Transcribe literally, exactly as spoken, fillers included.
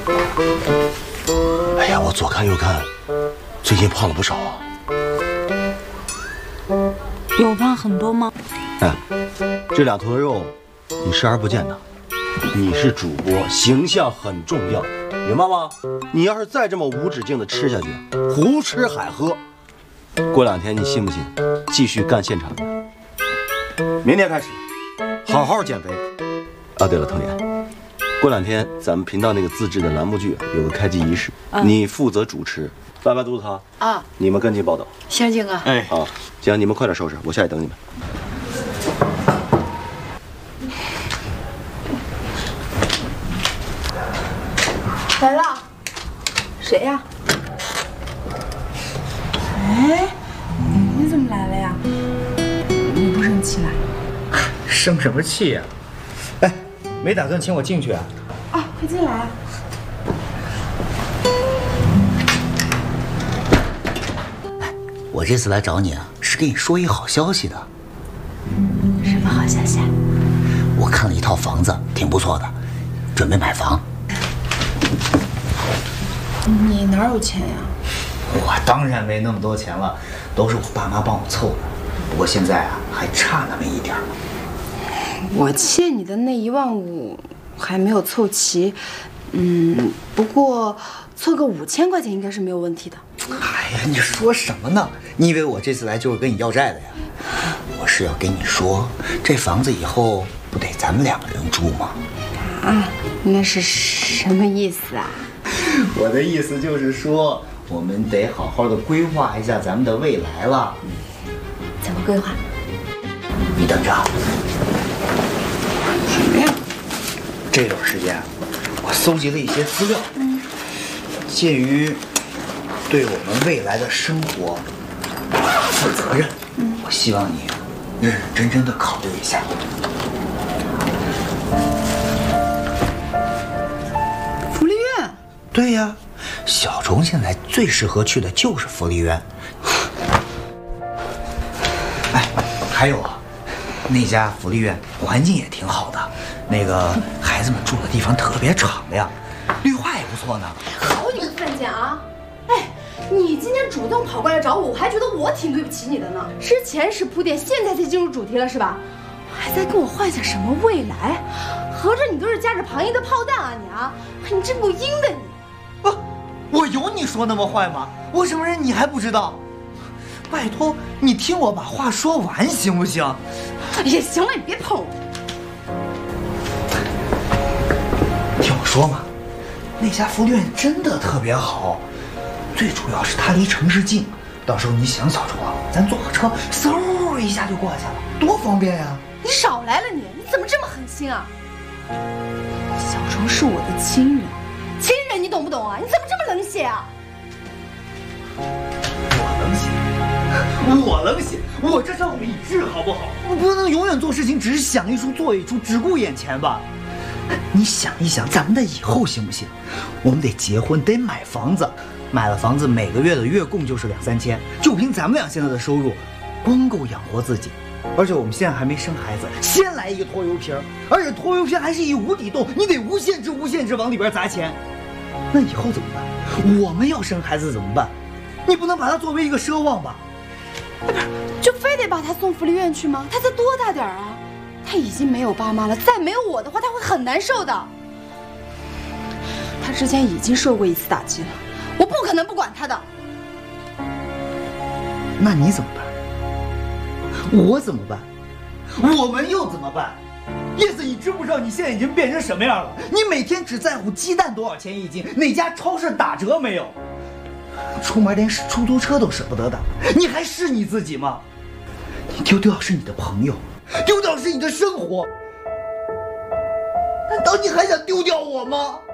哎呀，我左看右看，最近胖了不少啊。 有胖很多吗？ 哎，这两坨肉，你视而不见呐。你是主播，形象很重要，明白吗？你要是再这么无止境的吃下去，胡吃海喝，过两天你信不信，继续干现场的？明天开始，好好减肥。啊，对了，腾言，过两天咱们频道那个自制的栏目剧有个开机仪式，嗯、你负责主持，搬搬肚子汤啊，你们跟进报道。 行，景哥。 哎，好，行，你们快点收拾，我下去等你们。 来了，谁呀？哎，你怎么来了呀？你不生气了？ 生什么气呀？哎，没打算请我进去啊？ 啊，快进来。 哎，我这次来找你啊，是跟你说一好消息的。 什么好消息啊？ 我看了一套房子，挺不错的，准备买房。 你哪有钱呀？ 我当然没那么多钱了，都是我爸妈帮我凑的。不过现在啊，还差那么一点儿。 我欠你的那一万五还没有凑齐，嗯，不过凑个五千块钱应该是没有问题的。 哎呀，你说什么呢？你以为我这次来就是跟你要债的呀？我是要跟你说，这房子以后不得咱们两个人住吗？ 啊，那是什么意思啊？ 我的意思就是说，我们得好好的规划一下咱们的未来了。 怎么规划？ 你等着。 什么呀？ 这段时间，我搜集了一些资料，嗯，鉴于对我们未来的生活负责任，嗯，我希望你认认真真的考虑一下。 福利院？ 对呀，小虫现在最适合去的就是福利院。哎，还有啊，那家福利院环境也挺好的，那个孩子们住的地方特别敞亮，绿化也不错呢。 好你个犯贱啊！哎，你今天主动跑过来找我，我还觉得我挺对不起你的呢。之前是铺垫，现在才进入主题了是吧？还在跟我幻想什么未来？合着你都是夹着旁人的炮弹啊你啊！你真够阴的你！ 不，我有你说那么坏吗？我什么人你还不知道？拜托，你听我把话说完行不行？ 也行了，你别碰我。 听我说嘛，那家福利院真的特别好，最主要是它离城市近，到时候你想小虫啊，咱坐个车，嗖一下就过去了，多方便呀！ 你少来了你，你怎么这么狠心啊？小虫是我的亲人，亲人你懂不懂啊？你怎么这么冷血啊？ 我冷血，我冷血，我这叫理智好不好？我不能永远做事情只是想一出做一出，只顾眼前吧。你想一想咱们的以后行不行？我们得结婚，得买房子，买了房子每个月的月供就是两三千，就凭咱们俩现在的收入，光够养活自己。而且我们现在还没生孩子，先来一个拖油瓶，而且拖油瓶还是一无底洞，你得无限制、无限制往里边砸钱。那以后怎么办？我们要生孩子怎么办？你不能把它作为一个奢望吧？ 就非得把他送福利院去吗？他才多大点儿啊？他已经没有爸妈了，再没有我的话，他会很难受的。他之前已经受过一次打击了，我不可能不管他的。 那你怎么办？我怎么办？我们又怎么办？叶子，你知不知道你现在已经变成什么样了？你每天只在乎鸡蛋多少钱一斤，哪家超市打折没有？出门连出租车都舍不得打，你还是你自己吗？你丢掉的是你的朋友，丢掉的是你的生活，难道你还想丢掉我吗？